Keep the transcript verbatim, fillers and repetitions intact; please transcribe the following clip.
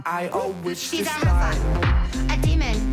I always She's a just lie. Haffa, a demon.